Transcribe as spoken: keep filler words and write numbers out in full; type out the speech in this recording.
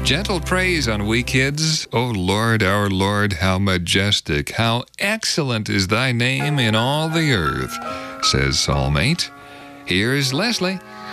Gentle praise on we kids. O Lord, our Lord, how majestic, how excellent is thy name in all the earth, says Psalm eight. Here's Leslie.